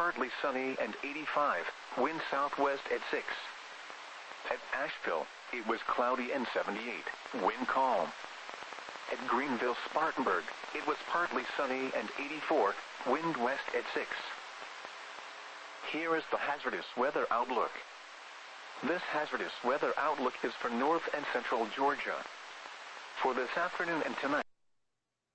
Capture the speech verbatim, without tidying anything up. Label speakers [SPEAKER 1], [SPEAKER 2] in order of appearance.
[SPEAKER 1] partly sunny and eighty-five, wind southwest at six. At Asheville, it was cloudy and seventy-eight, wind calm. At Greenville-Spartanburg, it was partly sunny and eighty-four, wind west at six. Here is the hazardous weather outlook. This hazardous weather outlook is for north and central Georgia. For this afternoon and tonight,